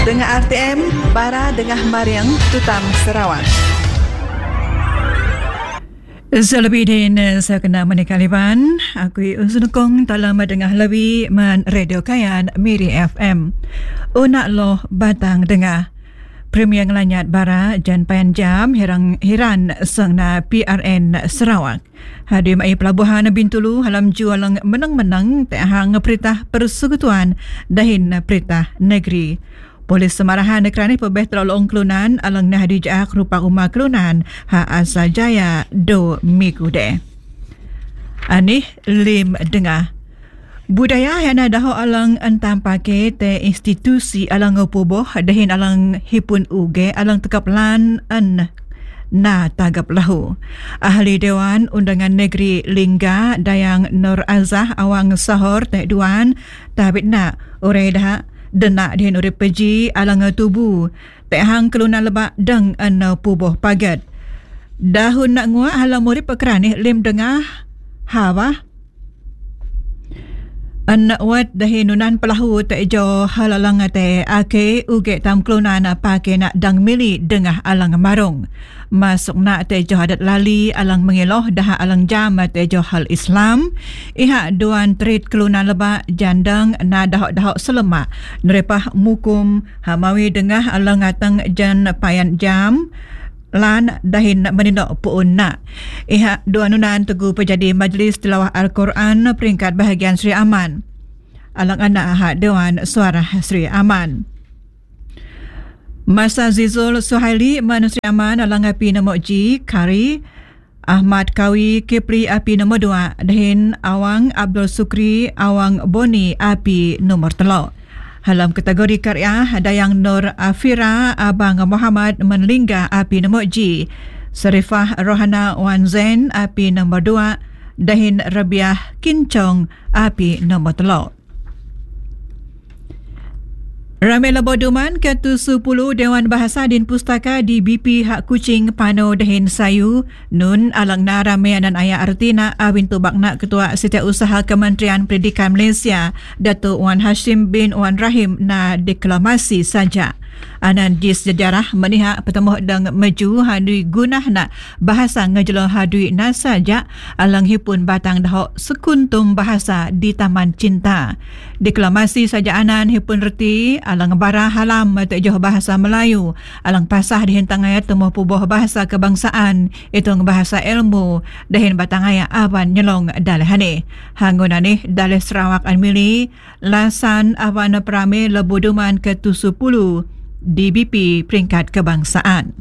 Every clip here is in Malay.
Tengah RTM, Bara Dengah Mariang, Tutam Sarawak. Selebih din saya kena menikaliban, aku usunukong dalam dengah lebih man radio kayan Miri FM. Unak loh batang dengah. Premier ngelanyat bara jan payan jam hiran sengna PRN Sarawak. Hadir mai pelabuhan Bintulu halam jualang menang-menang tehang perintah persekutuan dahin perintah negeri. Polis Semarahan kerana pebeh terlalu kelunan alang nahdi jaak rupa rumah kelunan ha asal jaya do mikude. Anih lim dengah. Budaya yang ada alang entam pakai te institusi alang opuboh dahin alang hipun uge alang tekaplan an na tagap lahu. Ahli Dewan Undangan Negeri Lingga Dayang Nur Azah awang sahor te duan tabit na urai dah denak dihin urip peji alang tubuh tehang kelunan lebak dang an puboh pagat. Dahun nak nguak halam urip pekerani lim dengah hawa an wat dahin nunan pelahu te jo halalang te ake uge tam kelunan pake nak dang mili dengah alang marung. Masuk nak te jo hadat lali alang mengeloh dah alang jam te jo hal Islam. Iha duan trit kelunan lebak jandang na dahok-dahok selemak. Nerepah mukum hamawi dengah alang atang jan payan jam. Lan dahin menindok puun nak. Iha dua nunan teguh pejadi Majlis Tilawah Al-Quran peringkat bahagian Sri Aman. Alang anak ahad Dewan Suara Sri Aman. Masa Zizul Suhaili Man Sri Aman alang api nombor G Kari Ahmad Kawi Kipli api nombor 2 dahin Awang Abdul Sukri Awang Boni api nombor 3. Halam kategori karya Dayang Nur Afira Abang Muhammad Menlingga api nombor G. Serifah Rohana Wan Zain api nombor 2 dahin Rabiah Kincong api nombor 3. Ramai laboduman ke-10 Dewan Bahasa Din Pustaka di BP Hak Kuching Pano dahin Sayu nun alang na ramai dan ayah artina awin tubak nak Ketua Setiausaha Kementerian Pendidikan Malaysia Datuk Wan Hashim bin Wan Rahim na deklamasi saja. Anan di sejarah menihak pertemuh dang maju hadui gunah nak bahasa ngejelo hadui na saja alang hipun batang dahok sekuntum bahasa di Taman Cinta. Deklamasi saja anan hipun reti alang bara halam tejoh bahasa Melayu alang pasah dihentang ayat temuh puboh bahasa kebangsaan itong bahasa ilmu dahin batang ayat awan nyelong dalehane. Hangunane daleh Sarawak Anmili lasan awan perame leboduman ke-10 DBP peringkat kebangsaan.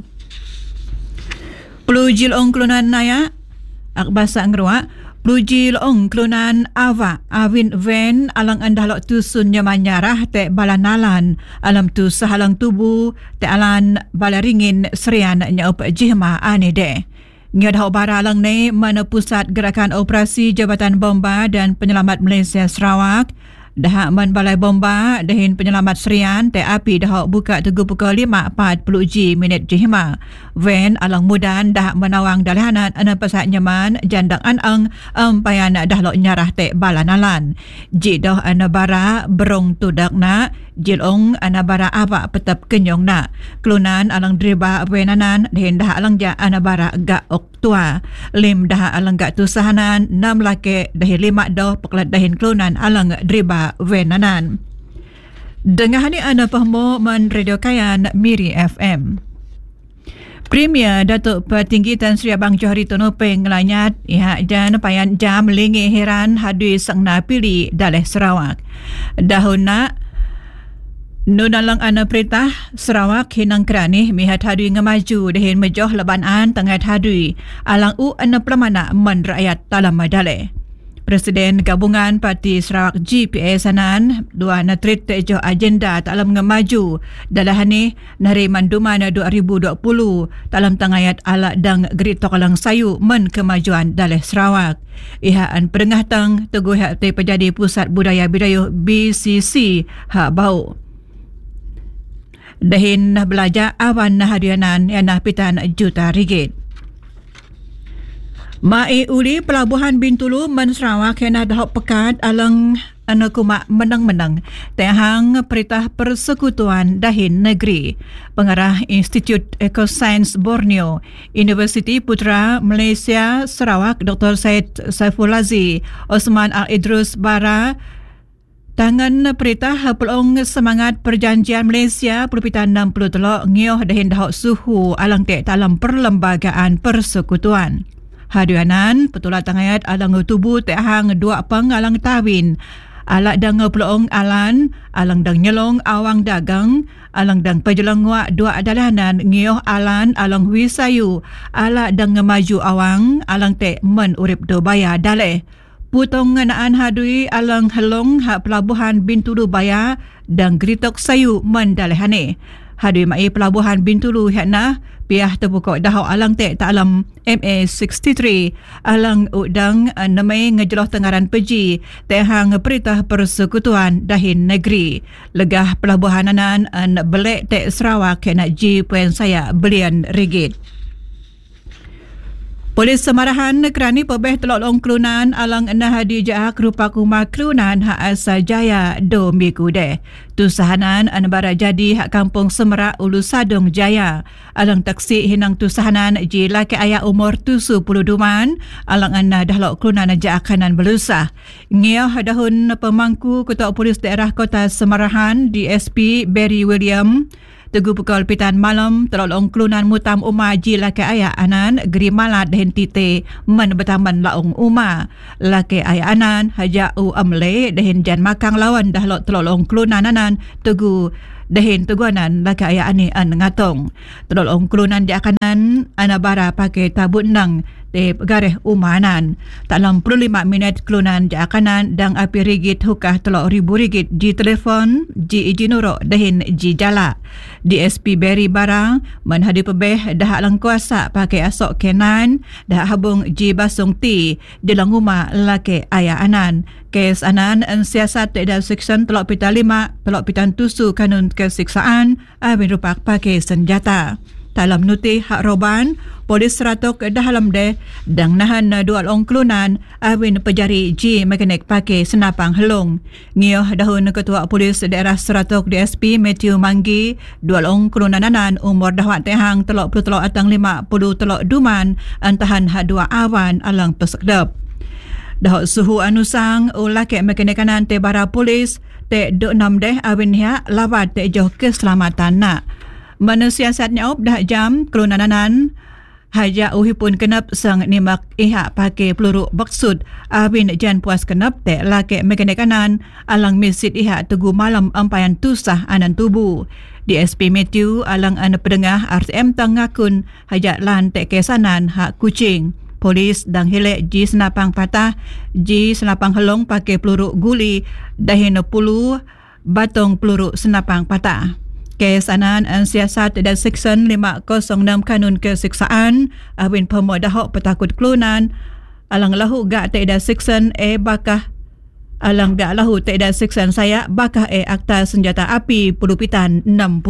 Pelujil ong kelunan naya akbasa ngerua pelujil ong kelunan awa awin ven alang andalok tu sun nyaman nyarah te balanalan alam tu sahalang tubuh te alan balaringin serian nyaup jihma ane de. Ngadhau bara alang ne mana pusat gerakan operasi Jabatan Bomba dan Penyelamat Malaysia Sarawak dah man balai bomba dahin penyelamat serian te api dah buka teguh pukul 5.40 minit jihma. Ven alang mudan dah menawang dalahanan ana pasat nyaman jandang anang ampayan dah lok nyarah te balanalan. Jidoh ana bara berong tudak na jilong ana bara apa petap kenyong na. Kelunan alang driba wenanan dahin dah alang ja ana bara ga oktua. Lim dah alang ga tusahanan 6 laki dahin 5 doh peklat dahin kelunan alang driba wenanan. Dengah ni ana pahmo man radio kayan Miri FM. Premier Datuk Petinggi Tan Sri Abang Johari Tonopeng ngelanyat iha jan payan jam lingi heran hadui sangna pilih daleh Sarawak. Dahun nak nunalang ana perintah Sarawak hinang kerani mihat hadui ngemaju dahin mejoh lebanan tengah hadui alang u ana pelamana man rakyat dalam madale. Presiden Gabungan Parti Sarawak GPS Sanan dua natrit tejo agenda dalam ngemaju dalahani nari manduman 2020 dalam tangayat ala dang geritok alang sayu men kemajuan daleh Sarawak. Ihaan perengah tang teguh hak te pejadi Pusat Budaya Bidayuh BCC hak bau. Dahin belajar awan hadianan yang pitan juta ringgit. Mai uli Pelabuhan Bintulu men Sarawak yang dah pekat alang kumak menang-menang tehang Perintah Persekutuan Dahin Negeri. Pengarah Institut Ekosains Borneo, Universiti Putra Malaysia Sarawak, Dr. Syed Saifulazi Osman Al-Idrus Bara tangan Perintah Pelong Semangat Perjanjian Malaysia Perlupitan 63 ngioh dahin dahok suhu alang tek dalam Perlembagaan Persekutuan. Hadianan petulat tangayat alang tubuh tek hang dua pengalang tawin alak dang pelong alan alang dang nyelong awang dagang alang dang pejelang wak dua dalanan ngioh alan alang wisayu alak dang maju awang alang tek men urip do baya daleh putong nganaan hadui alang helong hak pelabuhan Bintulu Baya dan Gritok Sayu mendalehane. Hadui mai pelabuhan Bintulu hakna piah terbuka dahau alang tek tak alam MA63 alang udang namai ngejeloh tengaran peji tehang Perintah Persekutuan Dahin Negeri. Legah pelabuhan anan belek tek Sarawak nak ji puan saya bilion ringgit. Polis Semarahan kerani pebeh telok-long kelunan alang nahadi jaak rupa kuma kelunan hak asa jaya do mikude. Tusahanan anbara jadi hak kampung Semerak Ulu Sadong Jaya. Alang taksi hinang tusahanan ji laki ayah umur 70 duman alang anah dahlok kelunan jaakanan belusah. Ngioh dahun pemangku Ketua Polis Daerah Kota Semarahan DSP Barry William Teguh pukul pitan malam telolong kelunan mutam Umar ji laki ayah anan geri malat dahin tite men betaman laung Umar. Laki ayah anan hajak u amle dahin jan makang lawan dahlok telolong kelunan anan teguh dahin teguanan laki ayah ani an ngatong. Telolong kelunan di akanan anabara pakai tabut nang di gareh umanan. Dalam 45 minit kelunan di akanan dan api rigit hukah telok ribu rigit di telefon ji ijinurok dahin ji jala. DSP Barry Barang menhadi pebeh dah lang kuasa pakai asok kenan dah habung ji basung ti di lang rumah laki ayah anan. Kes anan siasat dan seksyen telok pita 5 telok pitan tusu kanun kesiksaan abin rupak pakai senjata. Dalam nutih hak roban, polis Seratok dalam deh dan nahan dua long kelunan awin pejari ji mekanik pakai senapang helong. Ngioh dahun Ketua Polis Daerah Seratok DSP Matthew Manggi, dua long kelunan anan umur dahwat tehang telok puluh telok atang 50 telok duman antahan hak dua awan alang pesekdep. Dahok suhu anusang ulake mekanikanan te bara polis te duk nam deh awin hak lawat te joh keselamatan nak. Mana siasatnya dah jam kelunananan haja uhi pun kenap sang nimak ihak pakai peluru baksud abin jan puas kenap te lake mekanikanan alang mesit ihak teguh malam ampayan tusah anan tubuh. DSP Matthew alang anak pedengah RTM tangakun hajak lan te kesanan hak kucing. Polis dan hilek ji senapang patah ji senapang helong pakai peluru guli dahin 10 batong peluru senapang patah. Kes anan siasat dan seksyen 506 kanun kesiksaan awin pemodahok petakut kelunan alang lahu gak tak ada seksyen bakah alang gak lahu tak ada seksyen saya bakah akta senjata api Perlupitan 60.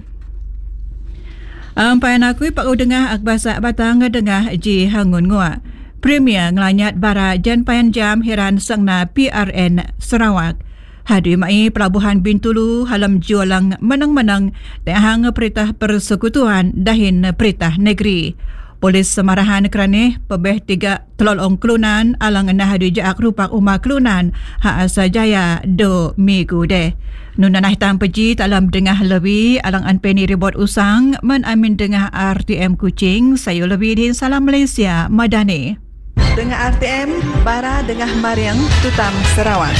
Ampayan aku pak dengah akbasa batang dengah ji hangun ngua. Premier ngelanyat bara jan payan jam heran sangna PRN Sarawak. Hadui mai pelabuhan Bintulu halam jualang menang-menang tehang Perintah Persekutuan dahin Perintah Negeri. Polis Semarahan kerana pebeh 3 telolong kelunan alang nahadu jaak rupak umar kelunan hak asa jaya do migu deh. Nunanah hitam peji dalam dengah lebih alang anpeni ribot usang men amin dengah RTM Kuching sayu lebih di Salam Malaysia Madani. Dengah RTM bara dengah Mariang Tutam Sarawak.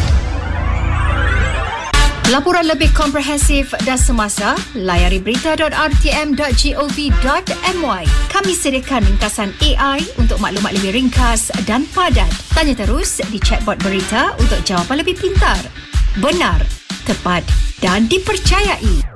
Laporan lebih komprehensif dan semasa, layari berita.rtm.gov.my. Kami sediakan ringkasan AI untuk maklumat lebih ringkas dan padat. Tanya terus di chatbot berita untuk jawapan lebih pintar, benar, tepat dan dipercayai.